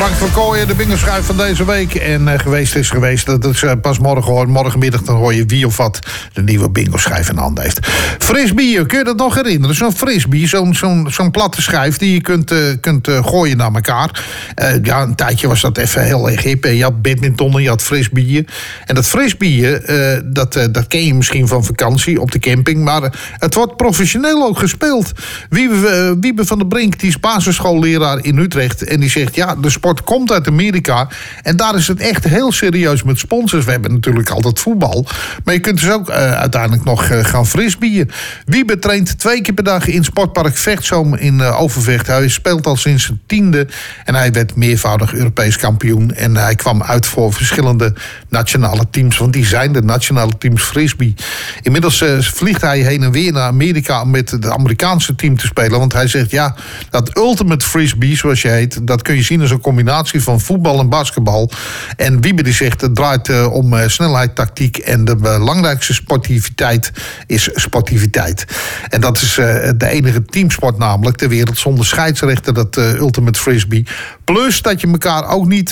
Frank van Kooijen, de bingo-schuif van deze week. En geweest is geweest. Dat is pas morgen hoor. Morgenmiddag dan hoor je wie of wat de nieuwe bingo-schijf in handen heeft. Frisbee, kun je dat nog herinneren? Zo'n frisbee, zo'n platte schijf die je kunt gooien naar elkaar. Ja, een tijdje was dat even heel erg hip. Je had badminton en je had frisbeeën. En dat frisbeeën, dat ken je misschien van vakantie op de camping. Maar het wordt professioneel ook gespeeld. Wiebe van der Brink, die is basisschoolleraar in Utrecht. En die zegt, ja, de sport komt uit Amerika. En daar is het echt heel serieus met sponsors. We hebben natuurlijk altijd voetbal. Maar je kunt dus ook uiteindelijk nog gaan frisbeeën. Wiebe traint 2 keer per dag in sportpark Vechtzoom in Overvecht. Hij speelt al sinds zijn 10e. En hij werd meervoudig Europees kampioen. En hij kwam uit voor verschillende nationale teams. Want die zijn de nationale teams frisbee. Inmiddels vliegt hij heen en weer naar Amerika om met het Amerikaanse team te spelen. Want hij zegt, ja, dat ultimate frisbee, zoals je heet, dat kun je zien als een combinatie van voetbal en basketbal. En Wiebe die zegt, het draait om snelheid, tactiek. En de belangrijkste sportiviteit is sportiviteit. En dat is de enige teamsport namelijk ter wereld zonder scheidsrechter, dat ultimate frisbee. Plus dat je elkaar ook niet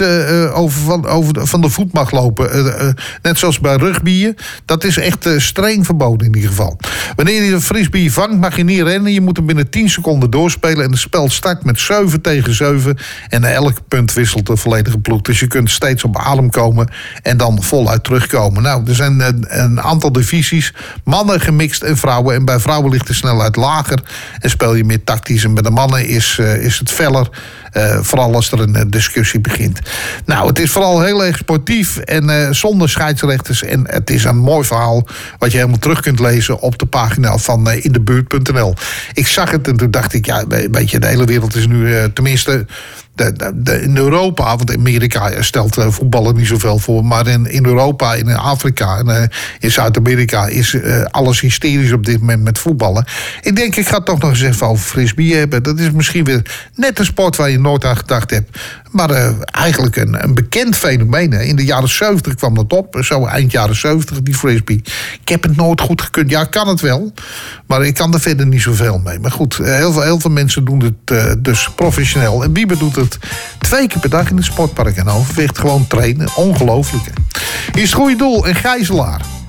van de voet mag lopen. Net zoals bij rugbyen. Dat is echt streng verboden in ieder geval. Wanneer je een frisbee vangt, mag je niet rennen. Je moet hem binnen 10 seconden doorspelen. En het spel start met 7 tegen 7. En na elk punt wisselt de volledige ploeg. Dus je kunt steeds op adem komen en dan voluit terugkomen. Nou, er zijn een aantal divisies. Mannen gemixt en vrouwen. En bij vrouwen ligt de snelheid lager. En speel je meer tactisch. En bij de mannen is het feller. Vooral als er een discussie begint. Nou, het is vooral heel erg sportief en zonder scheidsrechters. En het is een mooi verhaal wat je helemaal terug kunt lezen op de pagina van indebuurt.nl. Ik zag het en toen dacht ik, ja, weet je, de hele wereld is nu, tenminste in Europa, want in Amerika stelt voetballen niet zoveel voor, maar in Europa, in Afrika en in Zuid-Amerika is alles hysterisch op dit moment met voetballen. Ik denk, ik ga het toch nog eens even over frisbee hebben. Dat is misschien weer net een sport waar je nooit aan gedacht hebt, maar eigenlijk een bekend fenomeen. Hè. In de jaren 70 kwam dat op, zo eind jaren 70, die frisbee. Ik heb het nooit goed gekund. Ja, ik kan het wel, maar ik kan er verder niet zoveel mee. Maar goed, heel veel mensen doen het dus professioneel. En Wiebe doet het 2 keer per dag in het sportpark en Overvecht. Gewoon trainen. Ongelooflijk. Hè? Hier is het goede doel en Gijzelaar.